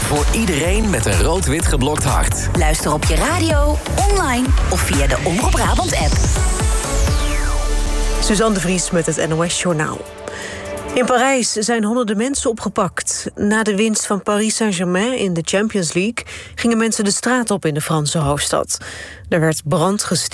Voor iedereen met een rood-wit geblokt hart. Luister op je radio, online of via de Omroep Brabant-app. Suzanne de Vries met het NOS-journaal. In Parijs zijn honderden mensen opgepakt. Na de winst van Paris Saint-Germain in de Champions League gingen mensen de straat op in de Franse hoofdstad. Er werd brand gesticht.